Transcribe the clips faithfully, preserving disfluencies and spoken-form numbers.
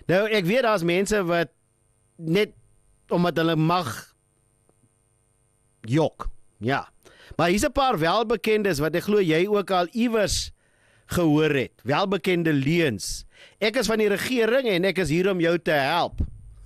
Nou, ek weet daar's mense wat net omdat hulle mag jok, ja. Maar hier's 'n paar welbekendes wat ek glo jy ook al iewers gehoor het. Welbekende leuns. Ek is van die regering en ek is hier om jou te help.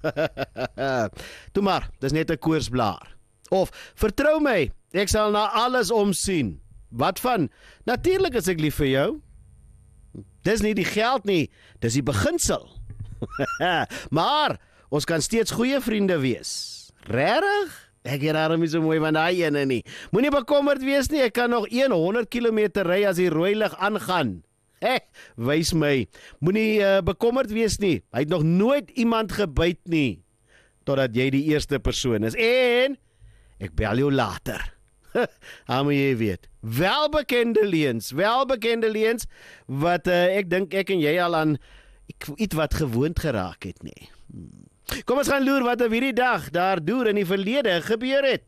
Toe maar, dis net 'n koorsblaar. Of, vertrou my, ek sal na alles omsien. Wat van? Natuurlik is ek lief vir jou. Dis nie die geld nie, dis die beginsel. Maar, ons kan steeds goeie vriende wees. Regtig? Ek het daarom nie so mooi van daai ene nie. Moenie bekommerd wees nie, ek kan nog honderd kilometer ry as die rooi lig aangaan. Hé, wys my. Moenie uh, bekommerd wees nie. Hy het nog nooit iemand gebyt nie, totdat jy die eerste persoon is. En, ek bel jou later. Hou moet jy weet. Welbekende leuns, welbekende leuns, wat uh, ek dink ek en jy al aan iets wat gewoond geraak het nie. Hmm. Kom ons gaan loer wat op hierdie dag daar deur in die verlede gebeur het.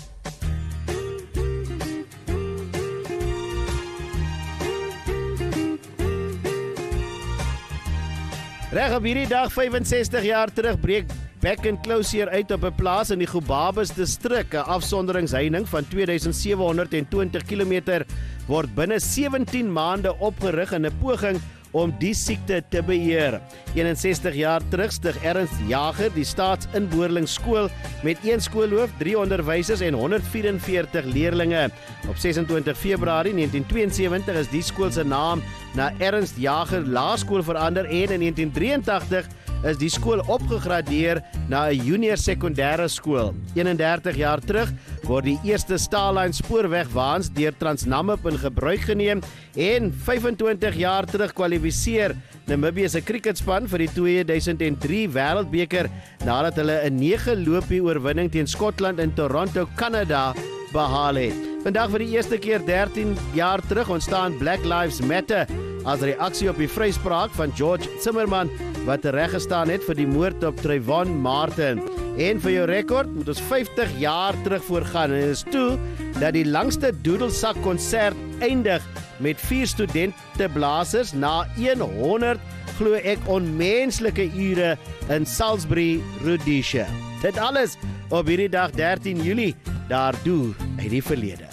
Reg op hierdie dag vyfensestig jaar terug breek Back and Close uit op 'n plaas in die Gobabis distrik. 'n Afsonderingsheining van twee duisend sewe honderd twintig kilometer word binne sewentien maande opgerig in 'n poging om die siekte te beheer. eenensestig jaar terug stig Ernst Jager die staatsinboorlingsskool met een skoolhoof, drie onderwysers en honderd vierenveertig leerlinge. Op sesentwintig Februarie negentien tweeënsewentig is die skool se naam na Ernst Jager Laerskool verander en in negentien drieëntagtig is die skool opgegradeer na 'n junior sekondêre skool. eenendertig jaar terug word die eerste staallyn spoorwegwaens deur Transnamib in gebruik geneem en vyfentwintig jaar terug kwalifiseer Namibië se cricketspan vir die twee duisend drie Wêreldbeker nadat hulle 'n nege loopie oorwinning teen Skotland in Toronto, Kanada behaal het. Vandag vir die eerste keer dertien jaar terug ontstaan Black Lives Matter as reaksie op die vryspraak van George Zimmerman wat reggestaan het vir die moord op Trayvon Martin. En vir jou rekord moet ons vyftig jaar terug voorgaan en dit is toe dat die langste doedelsak konsert eindig met vier studenteblasers na honderd glo ek onmenslike ure in Salisbury, Rhodesia. Dit alles op hierdie dag dertien Julie daar deur uit die verlede.